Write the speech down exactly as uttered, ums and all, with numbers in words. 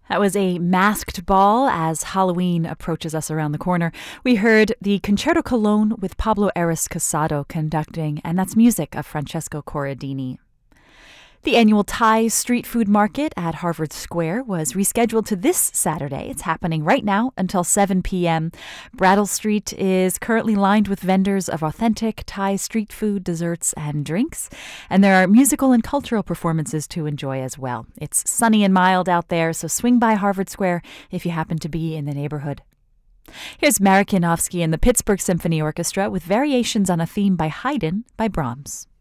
That was a masked ball as Halloween approaches us around the corner. We heard the Concerto Cologne with Pablo Eras Casado conducting, and that's music of Francesco Corradini. The annual Thai street food market at Harvard Square was rescheduled to this Saturday. It's happening right now until seven p.m. Brattle Street is currently lined with vendors of authentic Thai street food, desserts, and drinks. And there are musical and cultural performances to enjoy as well. It's sunny and mild out there, so swing by Harvard Square if you happen to be in the neighborhood. Here's Marek Janowski and the Pittsburgh Symphony Orchestra with variations on a theme by Haydn by Brahms.